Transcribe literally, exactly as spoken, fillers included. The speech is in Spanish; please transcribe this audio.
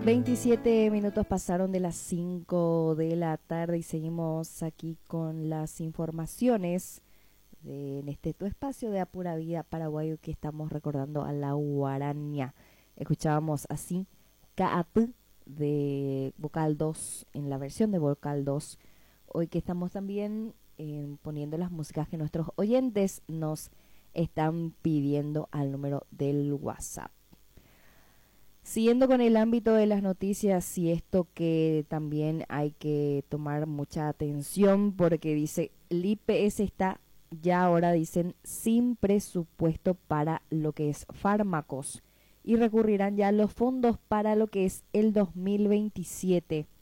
veintisiete minutos pasaron de las cinco de la tarde y seguimos aquí con las informaciones de, en este tu espacio de Apura Vida Paraguayo, que estamos recordando a la Guaraña. Escuchábamos así Kaap de Vocal dos, en la versión de Vocal dos. Hoy que estamos también eh, poniendo las músicas que nuestros oyentes nos están pidiendo al número del WhatsApp. Siguiendo con el ámbito de las noticias, y esto que también hay que tomar mucha atención, porque dice el I P S está ya ahora, dicen, sin presupuesto para lo que es fármacos y recurrirán ya a los fondos para lo que es el dos mil veintisiete.